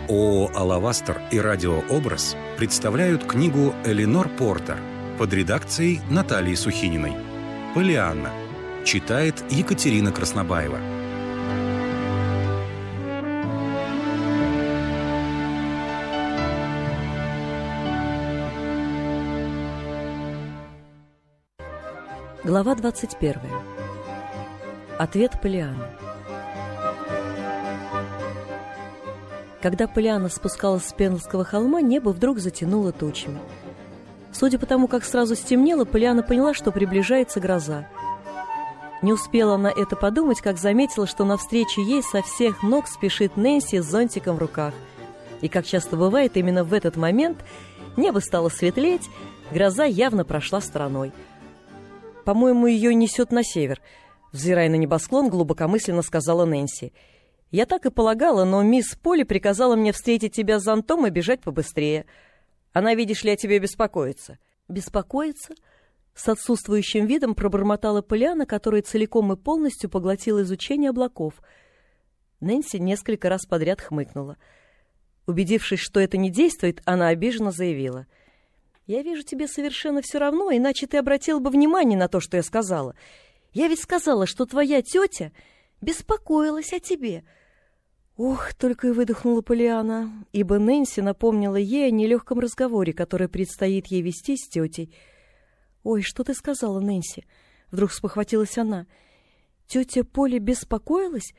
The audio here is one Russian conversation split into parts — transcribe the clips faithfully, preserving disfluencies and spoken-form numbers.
ООО «Алавастер» и «Радиообраз» представляют книгу Эленор Портер под редакцией Натальи Сухининой. «Поллианна». Читает Екатерина Краснобаева. Глава двадцать первая. Ответ Поллианны. Когда Поллианна спускалась с Пендлского холма, небо вдруг затянуло тучами. Судя по тому, как сразу стемнело, Поллианна поняла, что приближается гроза. Не успела она это подумать, как заметила, что навстречу ей со всех ног спешит Нэнси с зонтиком в руках. И, как часто бывает, именно в этот момент небо стало светлеть, гроза явно прошла стороной. «По-моему, ее несет на север», — взирая на небосклон, глубокомысленно сказала Нэнси. «Я так и полагала, но мисс Полли приказала мне встретить тебя с зонтом и бежать побыстрее. Она, видишь ли, о тебе беспокоится». «Беспокоится?» — с отсутствующим видом пробормотала Поллианна, которая целиком и полностью поглотила изучение облаков. Нэнси несколько раз подряд хмыкнула. Убедившись, что это не действует, она обиженно заявила: «Я вижу, тебе совершенно все равно, иначе ты обратила бы внимание на то, что я сказала. Я ведь сказала, что твоя тетя беспокоилась о тебе». «Ох», — только и выдохнула Поллианна, ибо Нэнси напомнила ей о нелегком разговоре, который предстоит ей вести с тетей. «Ой, что ты сказала, Нэнси?» — вдруг спохватилась она. «Тетя Полли беспокоилась?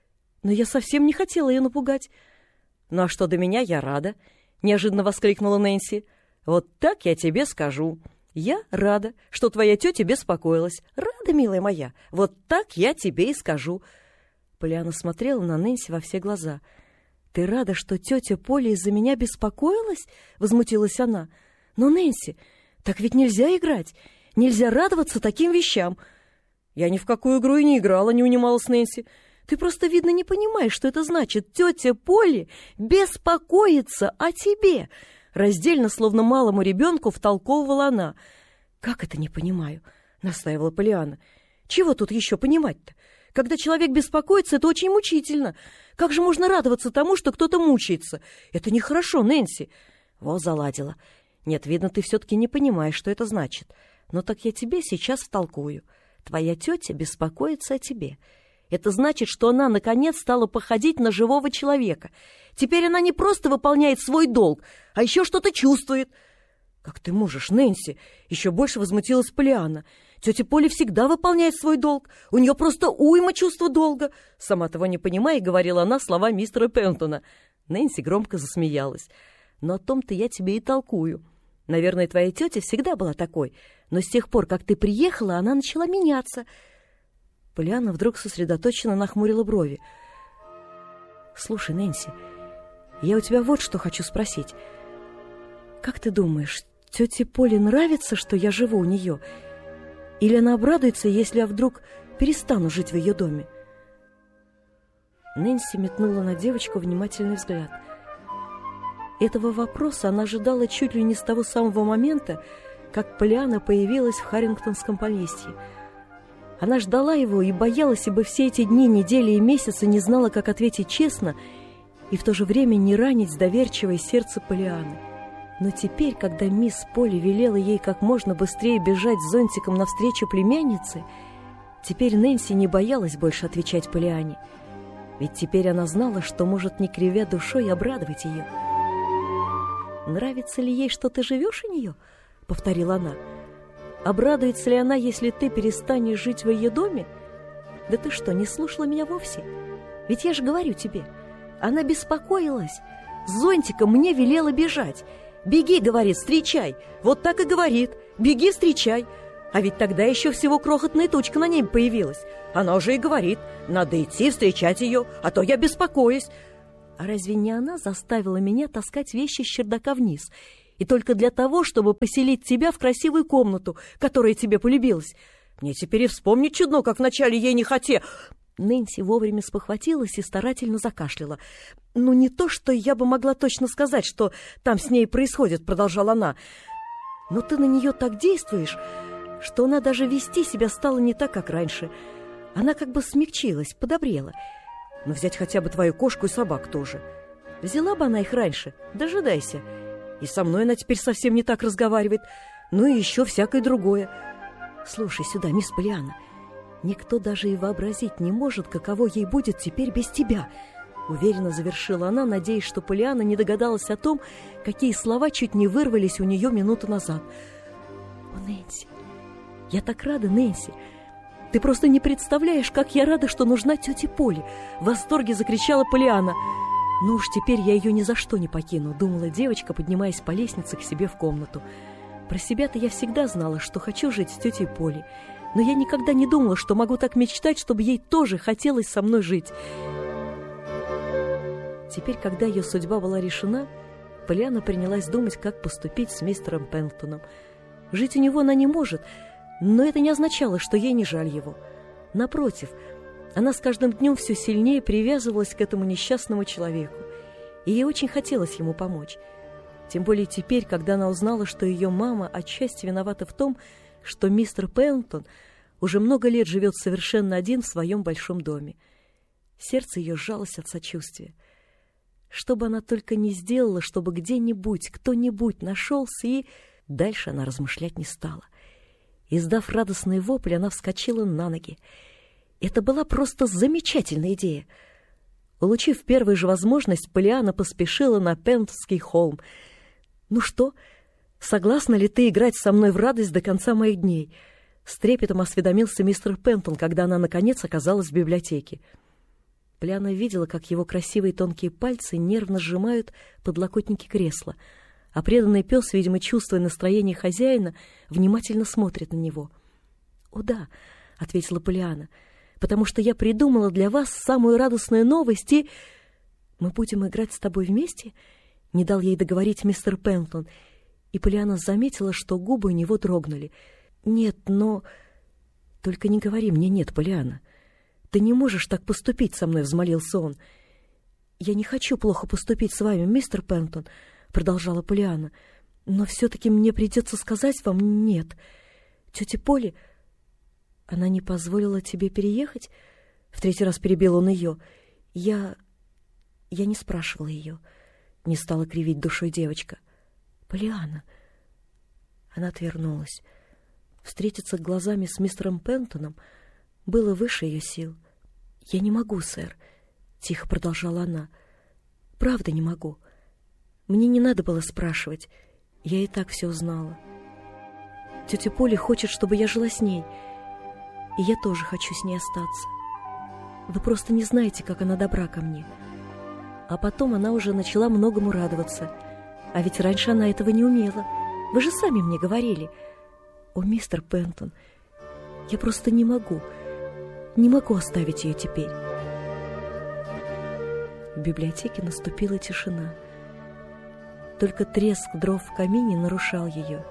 Но я совсем не хотела ее напугать». «Ну а что до меня, я рада», — неожиданно воскликнула Нэнси. «Вот так я тебе скажу. Я рада, что твоя тетя беспокоилась. Рада, милая моя. Вот так я тебе и скажу». Поллианна смотрела на Нэнси во все глаза. «Ты рада, что тетя Полли из-за меня беспокоилась?» — возмутилась она. «Но, Нэнси, так ведь нельзя играть. Нельзя радоваться таким вещам». «Я ни в какую игру и не играла», — не унималась Нэнси. «Ты просто, видно, не понимаешь, что это значит. Тетя Полли беспокоится о тебе». Раздельно, словно малому ребенку, втолковывала она. «Как это не понимаю?» — настаивала Поллианна. «Чего тут еще понимать-то? Когда человек беспокоится, это очень мучительно. Как же можно радоваться тому, что кто-то мучается? Это нехорошо, Нэнси». «Во, заладила. Нет, видно, ты все-таки не понимаешь, что это значит. Но так я тебе сейчас втолкую. Твоя тетя беспокоится о тебе. Это значит, что она, наконец, стала походить на живого человека. Теперь она не просто выполняет свой долг, а еще что-то чувствует». «Как ты можешь, Нэнси?» — еще больше возмутилась Поллианна. «Тетя Полли всегда выполняет свой долг. У нее просто уйма чувства долга». Сама того не понимая, говорила она слова мистера Пентона. Нэнси громко засмеялась. «Но о том-то я тебе и толкую. Наверное, твоя тетя всегда была такой, но с тех пор, как ты приехала, она начала меняться». Поллианна вдруг сосредоточенно нахмурила брови. «Слушай, Нэнси, я у тебя вот что хочу спросить. Как ты думаешь, тете Полли нравится, что я живу у нее? Или она обрадуется, если я вдруг перестану жить в ее доме?» Нэнси метнула на девочку внимательный взгляд. Этого вопроса она ожидала чуть ли не с того самого момента, как Поллианна появилась в Харрингтонском поместье. Она ждала его и боялась, ибо все эти дни, недели и месяцы не знала, как ответить честно и в то же время не ранить доверчивое сердце Поллианны. Но теперь, когда мисс Полли велела ей как можно быстрее бежать с зонтиком навстречу племяннице, теперь Нэнси не боялась больше отвечать Поллианне. Ведь теперь она знала, что может, не кривя душой, обрадовать ее. «Нравится ли ей, что ты живешь у нее?» — повторила она. «Обрадуется ли она, если ты перестанешь жить в ее доме? Да ты что, не слушала меня вовсе? Ведь я же говорю тебе, она беспокоилась. С зонтиком мне велела бежать. «Беги, — говорит, — встречай». Вот так и говорит: «Беги, встречай». А ведь тогда еще всего крохотная тучка на небе появилась. Она уже и говорит: «Надо идти встречать ее, а то я беспокоюсь». А разве не она заставила меня таскать вещи с чердака вниз? И только для того, чтобы поселить тебя в красивую комнату, которая тебе полюбилась. Мне теперь и вспомнить чудно, как вначале ей не хотела». Нэнси вовремя спохватилась и старательно закашляла. «Ну, не то, что я бы могла точно сказать, что там с ней происходит», — продолжала она. «Но ты на нее так действуешь, что она даже вести себя стала не так, как раньше. Она как бы смягчилась, подобрела. Но взять хотя бы твою кошку и собак тоже. Взяла бы она их раньше, дожидайся. И со мной она теперь совсем не так разговаривает. Ну и еще всякое другое. Слушай сюда, мисс Полианна, никто даже и вообразить не может, каково ей будет теперь без тебя. Уверенно завершила она, надеясь, что Полианна не догадалась о том, какие слова чуть не вырвались у нее минуту назад. О, Нэнси, я так рада, Нэнси. Ты просто не представляешь, как я рада, что нужна тете Поле. В восторге закричала Полианна. Ну уж теперь я ее ни за что не покину, думала девочка, поднимаясь по лестнице к себе в комнату. Про себя-то я всегда знала, что хочу жить с тетей Полей, но я никогда не думала, что могу так мечтать, чтобы ей тоже хотелось со мной жить. Теперь, когда ее судьба была решена, Полианна принялась думать, как поступить с мистером Пендлтоном. Жить у него она не может, но это не означало, что ей не жаль его. Напротив, она с каждым днем все сильнее привязывалась к этому несчастному человеку, и ей очень хотелось ему помочь. Тем более теперь, когда она узнала, что ее мама отчасти виновата в том, что мистер Пендлтон уже много лет живет совершенно один в своем большом доме. Сердце ее сжалось от сочувствия. Что бы она только ни сделала, чтобы где-нибудь кто-нибудь нашелся, и дальше она размышлять не стала. Издав радостный вопль, она вскочила на ноги. Это была просто замечательная идея. Улучив первую же возможность, Полианна поспешила на Пендлтонский холм. «Ну что, согласна ли ты играть со мной в радость до конца моих дней?» С трепетом осведомился мистер Пендлтон, когда она, наконец, оказалась в библиотеке. Полианна видела, как его красивые тонкие пальцы нервно сжимают подлокотники кресла, а преданный пес, видимо, чувствуя настроение хозяина, внимательно смотрит на него. «О да», — ответила Полианна, — «потому что я придумала для вас самую радостную новость, и...» «Мы будем играть с тобой вместе?» — не дал ей договорить мистер Пендлтон, и Полианна заметила, что губы у него дрогнули. «Нет, но...» «Только не говори мне «нет», Полианна. Ты не можешь так поступить со мной», — взмолился он. «Я не хочу плохо поступить с вами, мистер Пендлтон», — продолжала Полианна, «но все-таки мне придется сказать вам «нет». Тетя Поли...» «Она не позволила тебе переехать?» — в третий раз перебил он ее. «Я... я не спрашивала ее». Не стала кривить душой девочка. «Полианна...» Она отвернулась. Встретиться глазами с мистером Пендлтоном было выше ее сил. «Я не могу, сэр», — тихо продолжала она. «Правда не могу. Мне не надо было спрашивать. Я и так все узнала. Тетя Поли хочет, чтобы я жила с ней, и я тоже хочу с ней остаться. Вы просто не знаете, как она добра ко мне». А потом она уже начала многому радоваться. А ведь раньше она этого не умела. Вы же сами мне говорили. О, мистер Пендлтон, я просто не могу, не могу оставить ее теперь. В библиотеке наступила тишина. Только треск дров в камине нарушал ее.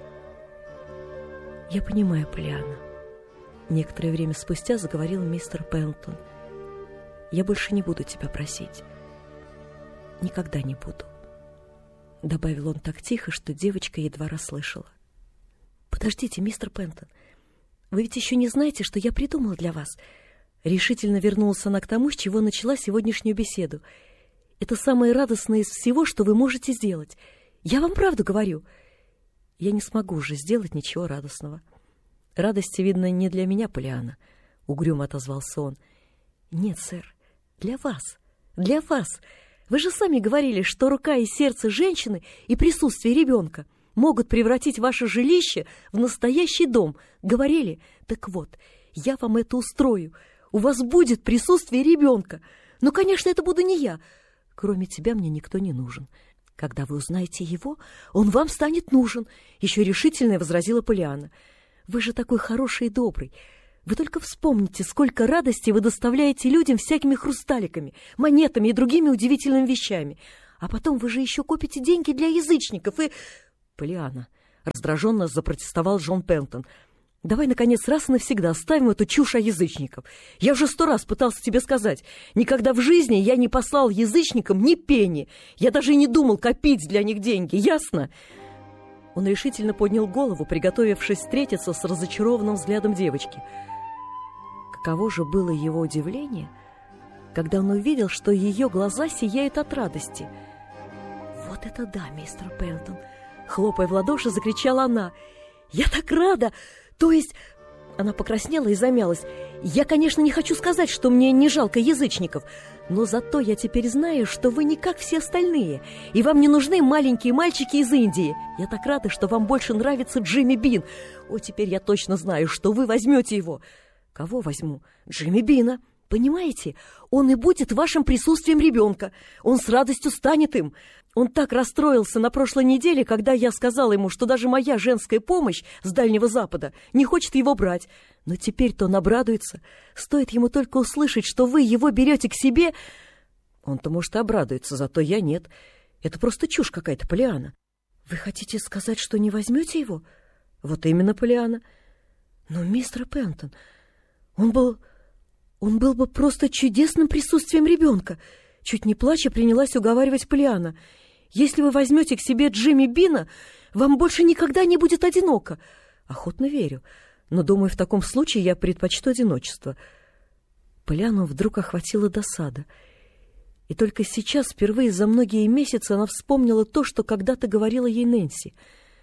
«Я понимаю, Полианна», — некоторое время спустя заговорил мистер Пендлтон. «Я больше не буду тебя просить. Никогда не буду», — добавил он так тихо, что девочка едва расслышала. «Подождите, мистер Пендлтон, вы ведь еще не знаете, что я придумала для вас?» Решительно вернулась она к тому, с чего начала сегодняшнюю беседу. «Это самое радостное из всего, что вы можете сделать. Я вам правду говорю». «Я не смогу уже сделать ничего радостного. Радости, видно, не для меня, Полианна», — угрюмо отозвался он. «Нет, сэр, для вас, для вас. Вы же сами говорили, что рука и сердце женщины и присутствие ребенка могут превратить ваше жилище в настоящий дом. Говорили? Так вот, я вам это устрою. У вас будет присутствие ребенка. Ну, конечно, это буду не я. Кроме тебя мне никто не нужен. Когда вы узнаете его, он вам станет нужен», — еще решительно возразила Полианна. «Вы же такой хороший и добрый. Вы только вспомните, сколько радости вы доставляете людям всякими хрусталиками, монетами и другими удивительными вещами. А потом вы же еще копите деньги для язычников и...» «Полианна», — раздраженно запротестовал Джон Пендлтон, — «давай, наконец, раз и навсегда оставим эту чушь о язычниках. Я уже сто раз пытался тебе сказать, никогда в жизни я не послал язычникам ни пени. Я даже и не думал копить для них деньги, ясно?» Он решительно поднял голову, приготовившись встретиться с разочарованным взглядом девочки. Каково же было его удивление, когда он увидел, что ее глаза сияют от радости. «Вот это да, мистер Пентон!» — хлопая в ладоши, закричала она. «Я так рада! То есть...» Она покраснела и замялась. «Я, конечно, не хочу сказать, что мне не жалко язычников, но зато я теперь знаю, что вы не как все остальные, и вам не нужны маленькие мальчики из Индии. Я так рада, что вам больше нравится Джимми Бин. О, теперь я точно знаю, что вы возьмете его». «Кого возьму?» «Джимми Бина. Понимаете, он и будет вашим присутствием ребенка. Он с радостью станет им. Он так расстроился на прошлой неделе, когда я сказала ему, что даже моя женская помощь с Дальнего Запада не хочет его брать. Но теперь-то он обрадуется. Стоит ему только услышать, что вы его берете к себе...» «Он-то, может, обрадуется, зато я нет. Это просто чушь какая-то, Полианна». «Вы хотите сказать, что не возьмете его?» «Вот именно, Полианна». «Но, мистер Пентон, он был... он был бы просто чудесным присутствием ребенка». Чуть не плача принялась уговаривать Полианна. «Если вы возьмете к себе Джимми Бина, вам больше никогда не будет одиноко». «Охотно верю, но, думаю, в таком случае я предпочту одиночество». Полианну вдруг охватила досада. И только сейчас, впервые за многие месяцы, она вспомнила то, что когда-то говорила ей Нэнси.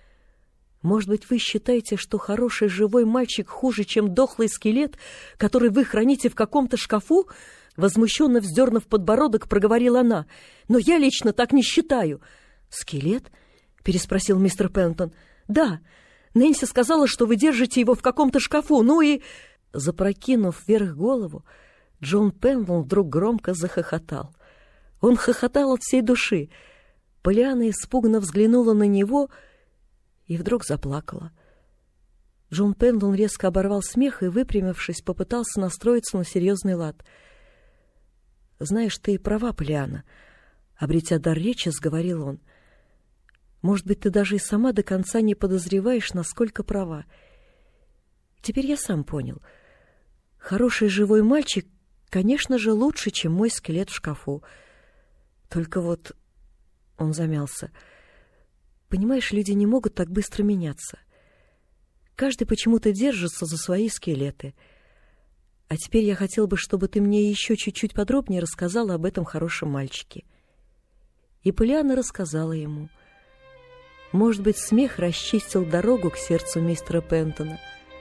«Может быть, вы считаете, что хороший живой мальчик хуже, чем дохлый скелет, который вы храните в каком-то шкафу?» Возмущенно вздернув подбородок, проговорила она. «Но я лично так не считаю». «Скелет?» — переспросил мистер Пентон. «Да, Нэнси сказала, что вы держите его в каком-то шкафу, ну и...» Запрокинув вверх голову, Джон Пентон вдруг громко захохотал. Он хохотал от всей души. Полианна испуганно взглянула на него и вдруг заплакала. Джон Пентон резко оборвал смех и, выпрямившись, попытался настроиться на серьезный лад. «Знаешь, ты и права, Полианна», — обретя дар речи, сговорил он. «Может быть, ты даже и сама до конца не подозреваешь, насколько права. Теперь я сам понял. Хороший живой мальчик, конечно же, лучше, чем мой скелет в шкафу. Только вот...» Он замялся. «Понимаешь, люди не могут так быстро меняться. Каждый почему-то держится за свои скелеты. А теперь я хотел бы, чтобы ты мне еще чуть-чуть подробнее рассказала об этом хорошем мальчике». И Полианна рассказала ему. Может быть, смех расчистил дорогу к сердцу мистера Пентона.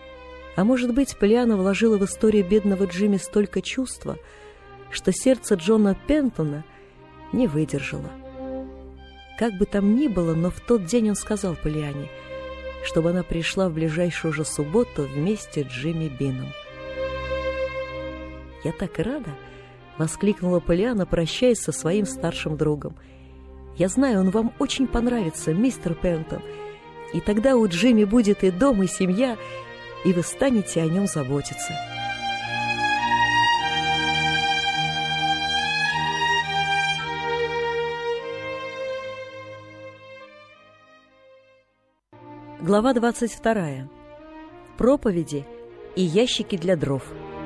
А может быть, Полианна вложила в историю бедного Джимми столько чувства, что сердце Джона Пентона не выдержало. Как бы там ни было, но в тот день он сказал Полианне, чтобы она пришла в ближайшую же субботу вместе с Джимми Бином. «Я так рада!» — воскликнула Полианна, прощаясь со своим старшим другом. «Я знаю, он вам очень понравится, мистер Пентон, и тогда у Джимми будет и дом, и семья, и вы станете о нем заботиться». Глава двадцать вторая. Проповеди и ящики для дров.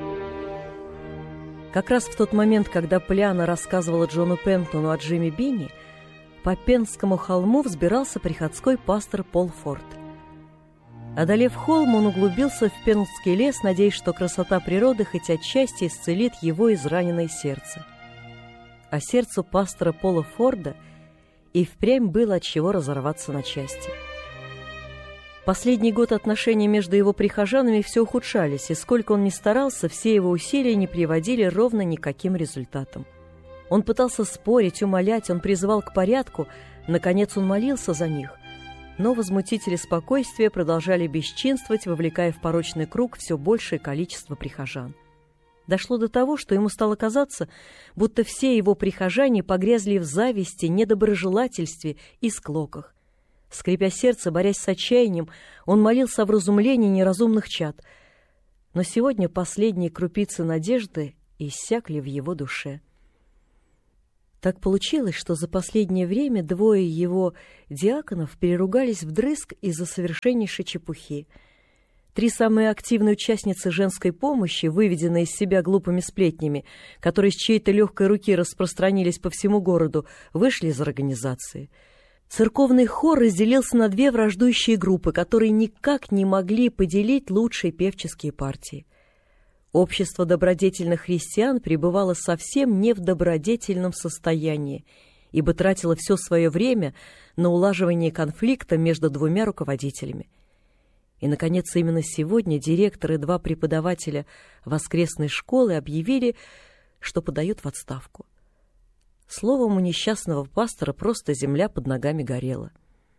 Как раз в тот момент, когда Полианна рассказывала Джону Пентону о Джимми Бине, по Пенскому холму взбирался приходской пастор Пол Форд. Одолев холм, он углубился в Пенский лес, надеясь, что красота природы хоть отчасти исцелит его израненное сердце. А сердцу пастора Пола Форда и впрямь было от чего разорваться на части. Последний год отношения между его прихожанами все ухудшались, и сколько он ни старался, все его усилия не приводили ровно никаким результатам. Он пытался спорить, умолять, он призывал к порядку, наконец он молился за них. Но возмутители спокойствия продолжали бесчинствовать, вовлекая в порочный круг все большее количество прихожан. Дошло до того, что ему стало казаться, будто все его прихожане погрязли в зависти, недоброжелательстве и склоках. Скрипя сердце, борясь с отчаянием, он молился о вразумлении неразумных чад. Но сегодня последние крупицы надежды иссякли в его душе. Так получилось, что за последнее время двое его диаконов переругались вдрызг из-за совершеннейшей чепухи. Три самые активные участницы женской помощи, выведенные из себя глупыми сплетнями, которые с чьей-то легкой руки распространились по всему городу, вышли из организации. Церковный хор разделился на две враждующие группы, которые никак не могли поделить лучшие певческие партии. Общество добродетельных христиан пребывало совсем не в добродетельном состоянии, ибо тратило все свое время на улаживание конфликта между двумя руководителями. И, наконец, именно сегодня директор и два преподавателя воскресной школы объявили, что подают в отставку. Словом, у несчастного пастора просто земля под ногами горела.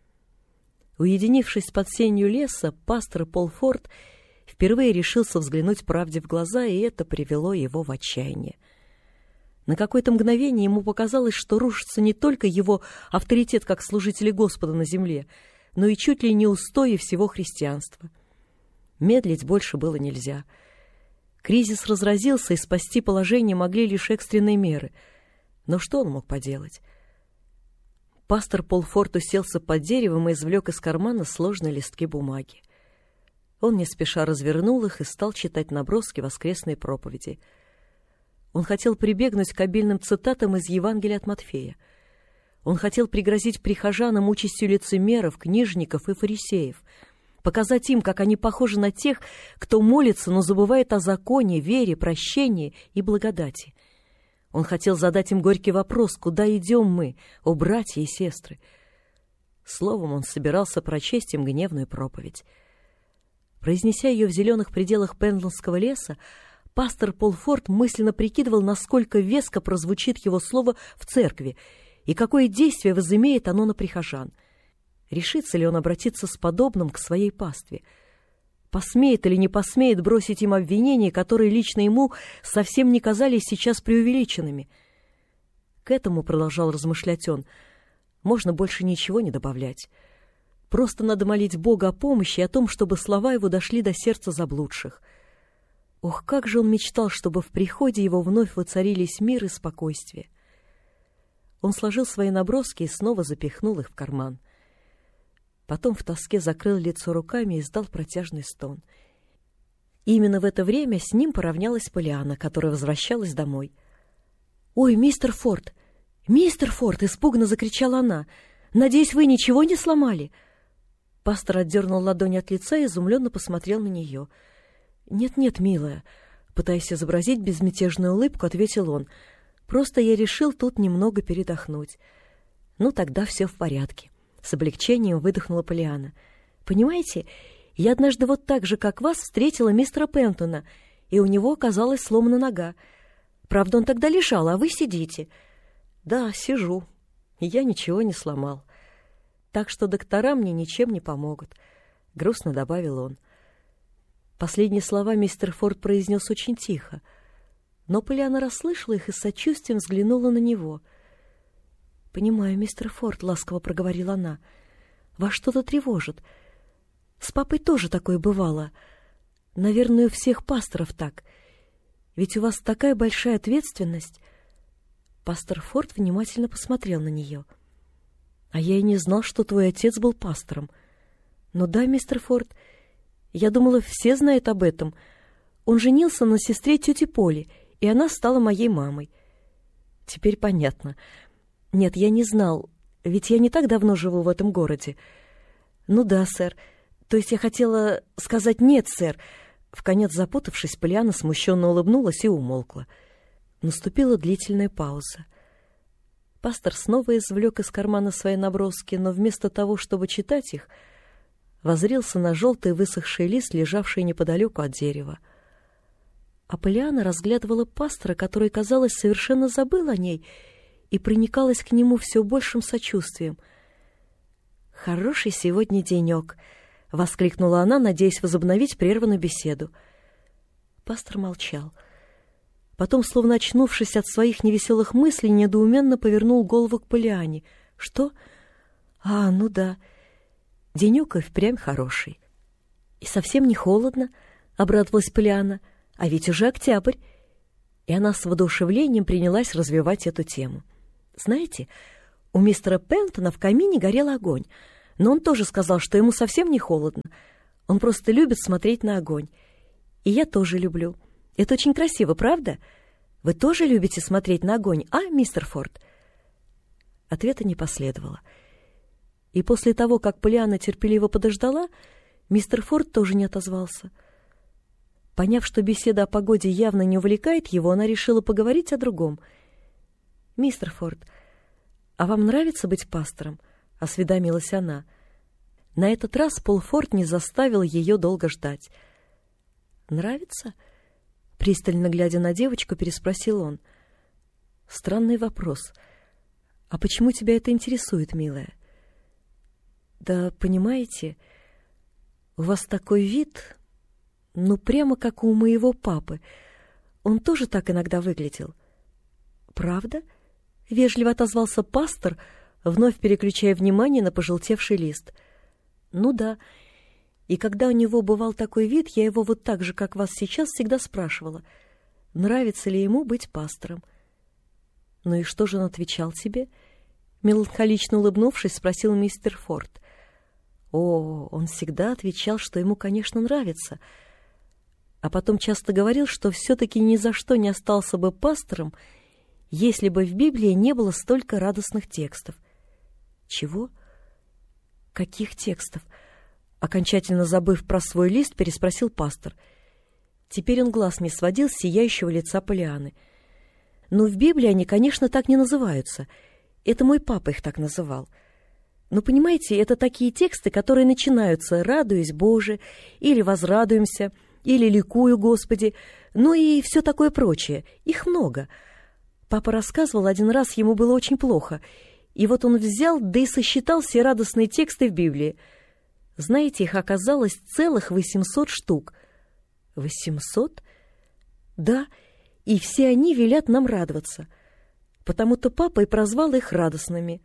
Уединившись под сенью леса, пастор Полфорд впервые решился взглянуть правде в глаза, и это привело его в отчаяние. На какое-то мгновение ему показалось, что рушится не только его авторитет как служителя Господа на земле, но и чуть ли не устои всего христианства. Медлить больше было нельзя. Кризис разразился, и спасти положение могли лишь экстренные меры. Но что он мог поделать? Пастор Полфорд уселся под деревом и извлек из кармана сложные листки бумаги. Он не спеша развернул их и стал читать наброски воскресной проповеди. Он хотел прибегнуть к обильным цитатам из Евангелия от Матфея. Он хотел пригрозить прихожанам участью лицемеров, книжников и фарисеев, показать им, как они похожи на тех, кто молится, но забывает о законе, вере, прощении и благодати. Он хотел задать им горький вопрос: куда идем мы, о братья и сестры? Словом, он собирался прочесть им гневную проповедь. Произнеся ее в зеленых пределах Пендлонского леса, пастор Полфорд мысленно прикидывал, насколько веско прозвучит его слово в церкви и какое действие возымеет оно на прихожан. Решится ли он обратиться с подобным к своей пастве? Посмеет или не посмеет бросить им обвинения, которые лично ему совсем не казались сейчас преувеличенными? К этому, продолжал размышлять он, можно больше ничего не добавлять. Просто надо молить Бога о помощи и о том, чтобы слова его дошли до сердца заблудших. Ох, как же он мечтал, чтобы в приходе его вновь воцарились мир и спокойствие. Он сложил свои наброски и снова запихнул их в карман. Потом в тоске закрыл лицо руками и издал протяжный стон. Именно в это время с ним поравнялась Полианна, которая возвращалась домой. «Ой, мистер Форд! Мистер Форд!» — испуганно закричала она. «Надеюсь, вы ничего не сломали?» Пастор отдернул ладонь от лица и изумленно посмотрел на нее. «Нет-нет, милая», — пытаясь изобразить безмятежную улыбку, ответил он. «Просто я решил тут немного передохнуть». «Ну, тогда все в порядке», — с облегчением выдохнула Полианна. «Понимаете, я однажды вот так же, как вас, встретила мистера Пентона, и у него оказалась сломана нога. Правда, он тогда лежал, а вы сидите». «Да, сижу. Я ничего не сломал. Так что доктора мне ничем не помогут», — грустно добавил он. Последние слова мистер Форд произнес очень тихо, но Полианна расслышала их и с сочувствием взглянула на него. «Понимаю, мистер Форд», — ласково проговорила она, — «вас что-то тревожит. С папой тоже такое бывало. Наверное, у всех пасторов так. Ведь у вас такая большая ответственность». Пастор Форд внимательно посмотрел на нее. «А я и не знал, что твой отец был пастором. Но да, мистер Форд, я думала, все знают об этом. Он женился на сестре тети Поли, и она стала моей мамой». «Теперь понятно. Нет, я не знал, ведь я не так давно живу в этом городе». «Ну да, сэр. То есть я хотела сказать нет, сэр». Вконец запутавшись, Полианна смущенно улыбнулась и умолкла. Наступила длительная пауза. Пастор снова извлек из кармана свои наброски, но вместо того, чтобы читать их, воззрелся на желтый высохший лист, лежавший неподалеку от дерева. А Полианна разглядывала пастора, который, казалось, совершенно забыл о ней, и проникалась к нему все большим сочувствием. «Хороший сегодня денек!» — воскликнула она, надеясь возобновить прерванную беседу. Пастор молчал. Потом, словно очнувшись от своих невеселых мыслей, недоуменно повернул голову к Полианне. «Что? А, ну да. Денек и впрямь хороший». «И совсем не холодно», — обрадовалась Полианна. «А ведь уже октябрь». И она с воодушевлением принялась развивать эту тему. «Знаете, у мистера Пентона в камине горел огонь, но он тоже сказал, что ему совсем не холодно. Он просто любит смотреть на огонь. И я тоже люблю. Это очень красиво, правда? Вы тоже любите смотреть на огонь, а, мистер Форд?» Ответа не последовало. И после того, как Полианна терпеливо подождала, мистер Форд тоже не отозвался. Поняв, что беседа о погоде явно не увлекает его, она решила поговорить о другом. «Мистер Форд, а вам нравится быть пастором?» — осведомилась она. На этот раз Пол Форд не заставил ее долго ждать. «Нравится?» — пристально глядя на девочку, переспросил он. «Странный вопрос. А почему тебя это интересует, милая?» «Да, понимаете, у вас такой вид, ну, прямо как у моего папы. Он тоже так иногда выглядел». «Правда?» — вежливо отозвался пастор, вновь переключая внимание на пожелтевший лист. «Ну да. И когда у него бывал такой вид, я его вот так же, как вас сейчас, всегда спрашивала, нравится ли ему быть пастором». «Ну и что же он отвечал тебе?» Меланхолично улыбнувшись, спросил мистер Форд. «О, он всегда отвечал, что ему, конечно, нравится. А потом часто говорил, что все-таки ни за что не остался бы пастором, если бы в Библии не было столько радостных текстов». «Чего? Каких текстов?» Окончательно забыв про свой лист, переспросил пастор. Теперь он глаз не сводил с сияющего лица Полианны. «Ну, в Библии они, конечно, так не называются. Это мой папа их так называл. Но, понимаете, это такие тексты, которые начинаются «Радуюсь, Боже», или «Возрадуемся», или «Ликую, Господи», ну и все такое прочее. Их много. Папа рассказывал, один раз ему было очень плохо, и вот он взял, да и сосчитал все радостные тексты в Библии. Знаете, их оказалось целых восемьсот штук. Восемьсот? Да, и все они велят нам радоваться. Потому-то папа и прозвал их радостными.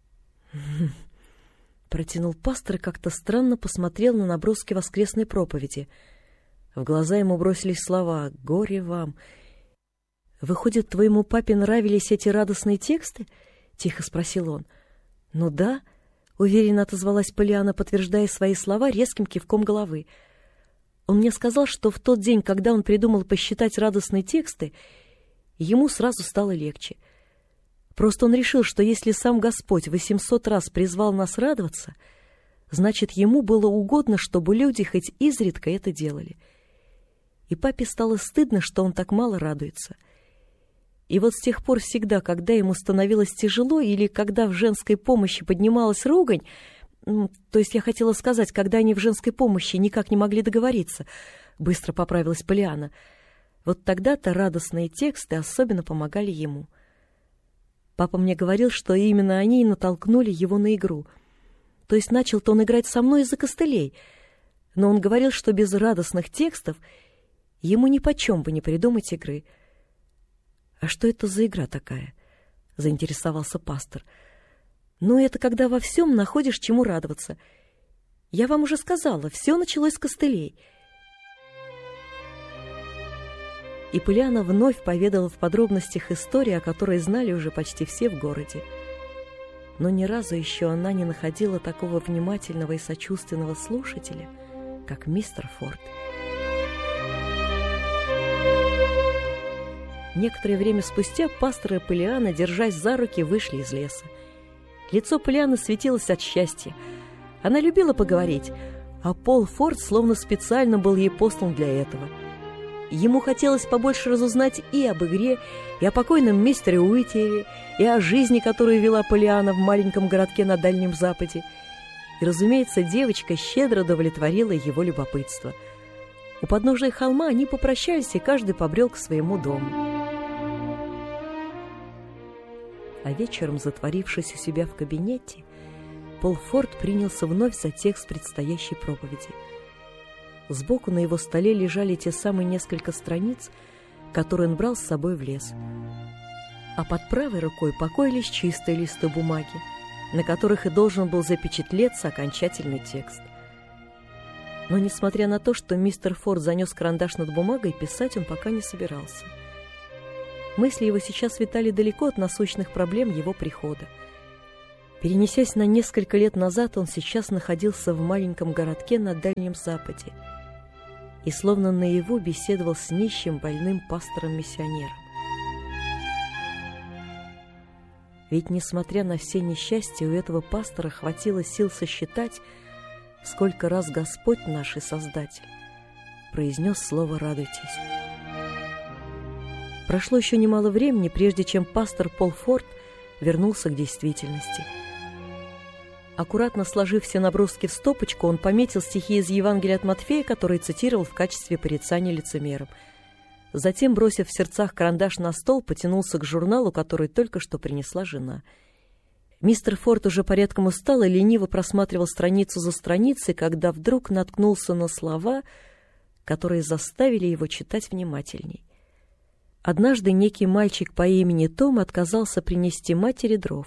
Протянул пастор и как-то странно посмотрел на наброски воскресной проповеди. В глаза ему бросились слова «Горе вам». «Выходит, твоему папе нравились эти радостные тексты?» — тихо спросил он. «Ну да», — уверенно отозвалась Полианна, подтверждая свои слова резким кивком головы. «Он мне сказал, что в тот день, когда он придумал посчитать радостные тексты, ему сразу стало легче. Просто он решил, что если сам Господь восемьсот раз призвал нас радоваться, значит, ему было угодно, чтобы люди хоть изредка это делали. И папе стало стыдно, что он так мало радуется. И вот с тех пор всегда, когда ему становилось тяжело или когда в женской помощи поднималась ругань, то есть я хотела сказать, когда они в женской помощи никак не могли договориться, быстро поправилась Полианна, вот тогда-то радостные тексты особенно помогали ему. Папа мне говорил, что именно они и натолкнули его на игру. То есть начал-то он играть со мной из-за костылей, но он говорил, что без радостных текстов ему нипочем бы не придумать игры. «А что это за игра такая?» — заинтересовался пастор. «Ну, это когда во всем находишь чему радоваться. Я вам уже сказала, все началось с костылей». И Полианна вновь поведала в подробностях истории, о которой знали уже почти все в городе. Но ни разу еще она не находила такого внимательного и сочувственного слушателя, как мистер Форд. Некоторое время спустя пастор и Полианна, держась за руки, вышли из леса. Лицо Полианны светилось от счастья. Она любила поговорить, а Пол Форд словно специально был ей послан для этого. Ему хотелось побольше разузнать и об игре, и о покойном мистере Уитере, и о жизни, которую вела Полианна в маленьком городке на Дальнем Западе. И, разумеется, девочка щедро удовлетворила его любопытство. У подножия холма они попрощались, и каждый побрел к своему дому. А вечером, затворившись у себя в кабинете, Пол Форд принялся вновь за текст предстоящей проповеди. Сбоку на его столе лежали те самые несколько страниц, которые он брал с собой в лес. А под правой рукой покоились чистые листы бумаги, на которых и должен был запечатлеться окончательный текст. Но, несмотря на то, что мистер Форд занес карандаш над бумагой, писать он пока не собирался. Мысли его сейчас витали далеко от насущных проблем его прихода. Перенесясь на несколько лет назад, он сейчас находился в маленьком городке на Дальнем Западе и словно наяву беседовал с нищим больным пастором-миссионером. Ведь, несмотря на все несчастья, у этого пастора хватило сил сосчитать, сколько раз Господь наш и Создатель произнес слово «радуйтесь». Прошло еще немало времени, прежде чем пастор Пол Форд вернулся к действительности. Аккуратно сложив все наброски в стопочку, он пометил стихи из Евангелия от Матфея, которые цитировал в качестве порицания лицемерам. Затем, бросив в сердцах карандаш на стол, потянулся к журналу, который только что принесла жена. Мистер Форд уже порядком устал и лениво просматривал страницу за страницей, когда вдруг наткнулся на слова, которые заставили его читать внимательней. Однажды некий мальчик по имени Том отказался принести матери дров.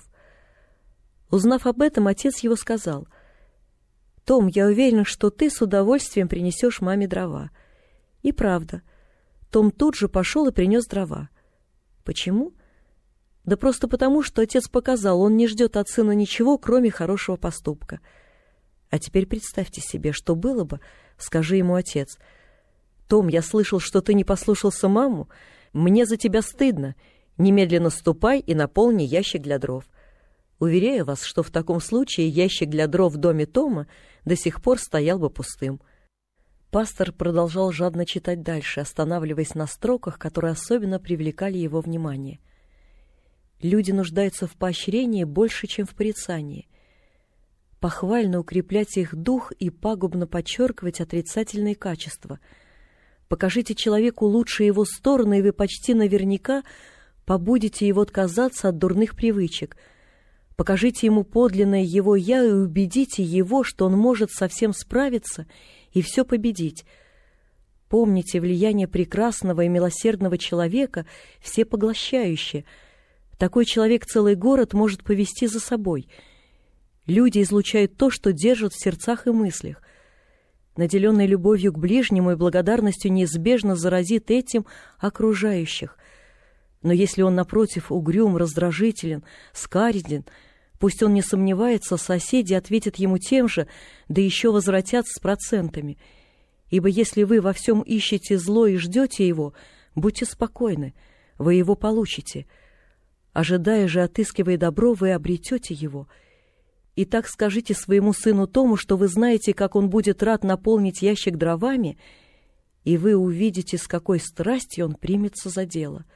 Узнав об этом, отец его сказал: «Том, я уверен, что ты с удовольствием принесешь маме дрова». И правда, Том тут же пошел и принес дрова. Почему? Да просто потому, что отец показал, он не ждет от сына ничего, кроме хорошего поступка. А теперь представьте себе, что было бы, скажи ему отец: «Том, я слышал, что ты не послушался маму. Мне за тебя стыдно. Немедленно ступай и наполни ящик для дров». Уверяю вас, что в таком случае ящик для дров в доме Тома до сих пор стоял бы пустым. Пастор продолжал жадно читать дальше, останавливаясь на строках, которые особенно привлекали его внимание. Люди нуждаются в поощрении больше, чем в порицании. Похвально укреплять их дух и пагубно подчеркивать отрицательные качества. Покажите человеку лучшие его стороны, и вы почти наверняка побудите его отказаться от дурных привычек. Покажите ему подлинное его «я» и убедите его, что он может со всем справиться и все победить. Помните, влияние прекрасного и милосердного человека всепоглощающее. Такой человек целый город может повести за собой. Люди излучают то, что держат в сердцах и мыслях. Наделенный любовью к ближнему и благодарностью неизбежно заразит этим окружающих. Но если он, напротив, угрюм, раздражителен, скариден, пусть он не сомневается, соседи ответят ему тем же, да еще возвратят с процентами. Ибо если вы во всем ищете зло и ждете его, будьте спокойны, вы его получите. Ожидая же, отыскивая добро, вы обретете его. Итак, скажите своему сыну Тому, что вы знаете, как он будет рад наполнить ящик дровами, и вы увидите, с какой страстью он примется за дело».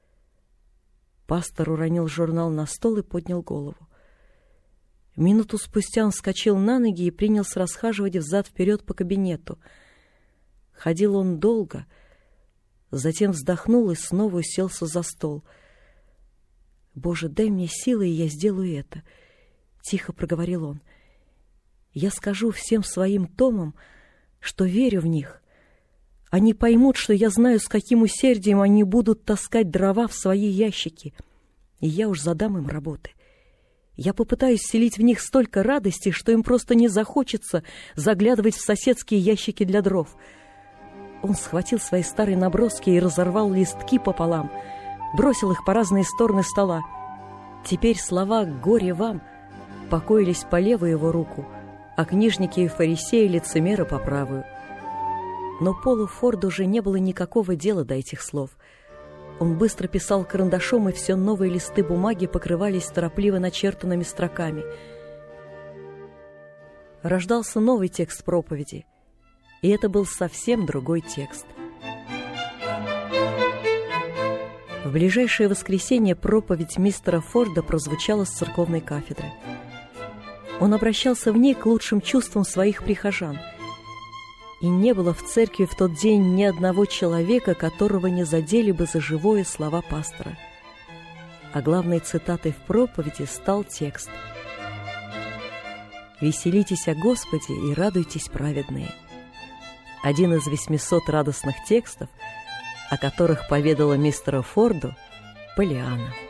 Пастор уронил журнал на стол и поднял голову. Минуту спустя он вскочил на ноги и принялся расхаживать взад-вперед по кабинету. Ходил он долго, затем вздохнул и снова уселся за стол. «Боже, дай мне силы, и я сделаю это», — тихо проговорил он. «Я скажу всем своим Томам, что верю в них. Они поймут, что я знаю, с каким усердием они будут таскать дрова в свои ящики, и я уж задам им работы. Я попытаюсь вселить в них столько радости, что им просто не захочется заглядывать в соседские ящики для дров». Он схватил свои старые наброски и разорвал листки пополам, бросил их по разные стороны стола. Теперь слова «горе вам» покоились по левую его руку, а книжники и фарисеи лицемера по правую. Но Полу Форду уже не было никакого дела до этих слов. Он быстро писал карандашом, и все новые листы бумаги покрывались торопливо начертанными строками. Рождался новый текст проповеди, и это был совсем другой текст. В ближайшее воскресенье проповедь мистера Форда прозвучала с церковной кафедры. Он обращался в ней к лучшим чувствам своих прихожан. И не было в церкви в тот день ни одного человека, которого не задели бы за живое слова пастора. А главной цитатой в проповеди стал текст: «Веселитесь о Господе и радуйтесь, праведные». Один из восьмисот радостных текстов, о которых поведала мистеру Форду Полианна.